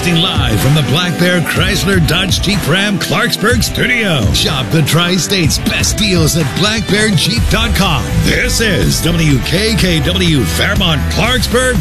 Broadcasting live from the Black Bear Chrysler Dodge Jeep Ram Clarksburg studio. Shop the Tri-State's best deals at blackbearjeep.com. This is WKKW Fairmont Clarksburg